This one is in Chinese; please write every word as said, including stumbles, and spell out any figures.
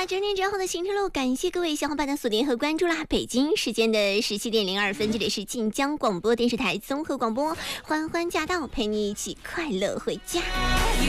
整点之后的行车路，感谢各位小伙伴的锁定和关注啦！北京时间的十七点零二分，这里是晋江广播电视台综合广播，欢欢驾到，陪你一起快乐回家。